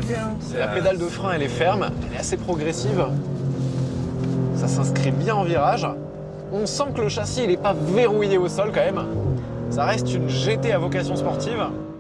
La pédale de frein, elle est ferme, elle est assez progressive. Ça s'inscrit bien en virage. On sent que le châssis, il n'est pas verrouillé au sol quand même. Ça reste une GT à vocation sportive.